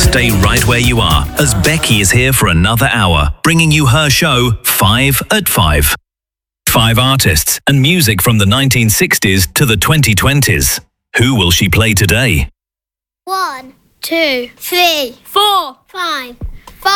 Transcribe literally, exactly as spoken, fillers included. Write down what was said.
Stay right where you are, as Becky is here for another hour, bringing you her show, Five at Five. Five artists and music from the nineteen sixties to the twenty twenties. Who will she play today? One, two, three, four, five.